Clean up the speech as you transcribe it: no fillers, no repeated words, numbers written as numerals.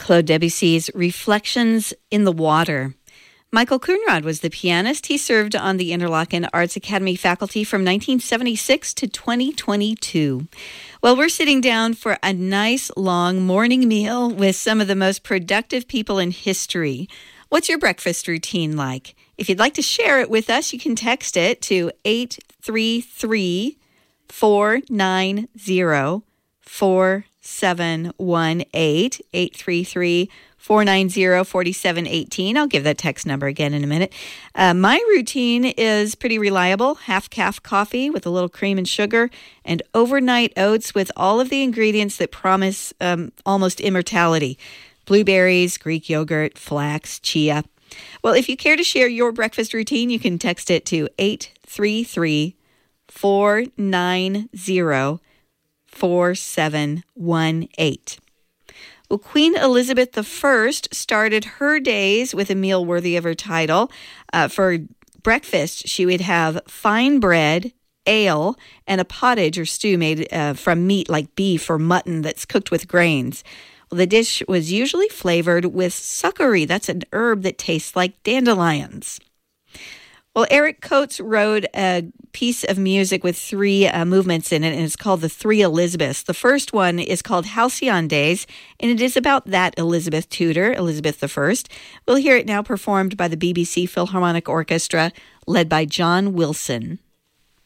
Claude Debussy's Reflections in the Water. Michael Coonrod was the pianist. He served on the Interlochen Arts Academy faculty from 1976 to 2022. Well, we're sitting down for a nice long morning meal with some of the most productive people in history. What's your breakfast routine like? If you'd like to share it with us, you can text it to 833-490-4718, 833-490-4718. I'll give that text number again in a minute. My routine is pretty reliable. Half-calf coffee with a little cream and sugar, and overnight oats with all of the ingredients that promise almost immortality. Blueberries, Greek yogurt, flax, chia. Well, if you care to share your breakfast routine, you can text it to 833-490-4718. Well, Queen Elizabeth I started her days with a meal worthy of her title. For breakfast, she would have fine bread, ale, and a pottage or stew made from meat like beef or mutton that's cooked with grains. Well, the dish was usually flavored with succory. That's an herb that tastes like dandelions. Well, Eric Coates wrote a piece of music with three movements in it, and it's called The Three Elizabeths. The first one is called Halcyon Days, and it is about that Elizabeth Tudor, Elizabeth I. We'll hear it now performed by the BBC Philharmonic Orchestra, led by John Wilson.